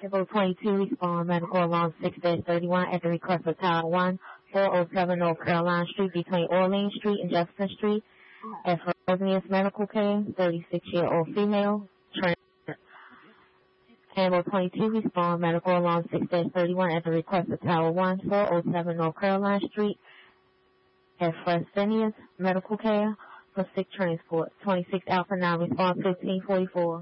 Campbell 22, respond medical alarm 6-31 at the request of Tower 1, 407 North Caroline Street between Orleans Street and Jefferson Street. As for Rosenius Medical Care, 36-year-old female, Campbell 22, respond medical alarm 6-31 at the request of Tower 1, 407 North Caroline Street. As for Rosenius Medical Care, for sick transport, 26 Alpha 9, respond 1544.